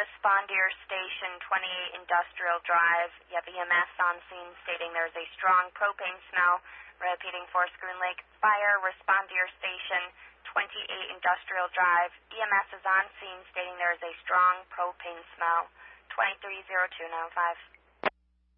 Respondier Station, 28 Industrial Drive. You have EMS on scene stating there's a strong propane smell. Repeating for Schroon Lake Fire, Respondier Station, 28 Industrial Drive. EMS is on scene stating there is a strong propane smell. 230295.